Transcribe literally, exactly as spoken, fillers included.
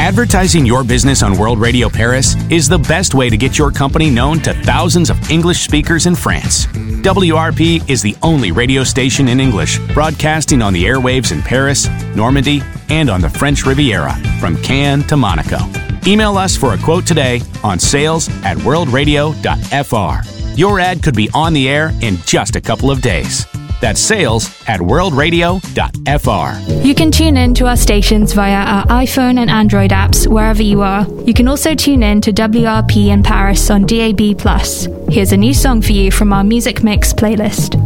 Advertising your business on World Radio Paris is the best way to get your company known to thousands of English speakers in France. W R P is the only radio station in English broadcasting on the airwaves in Paris, Normandy, and on the French Riviera, from Cannes to Monaco. Email us for a quote today on sales at worldradio.fr. Your ad could be on the air in just a couple of days. That's sales at worldradio.fr. You can tune in to our stations via our iPhone and Android apps wherever you are. You can also tune in to W R P in Paris on D A B plus. Here's a new song for you from our Music Mix playlist.